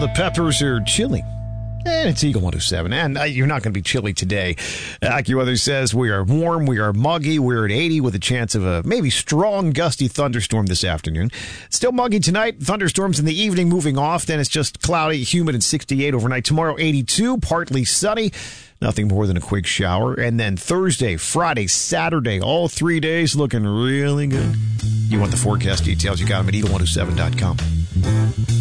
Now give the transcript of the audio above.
the peppers are chilly. And it's Eagle 107, and you're not going to be chilly today. AccuWeather says we are warm, we are muggy, we're at 80 with a chance of a maybe strong gusty thunderstorm this afternoon. Still muggy tonight, thunderstorms in the evening moving off, then it's just cloudy, humid, and 68 overnight. Tomorrow, 82, partly sunny, nothing more than a quick shower. And then Thursday, Friday, Saturday, all 3 days looking really good. You want the forecast details, you got them at eagle107.com.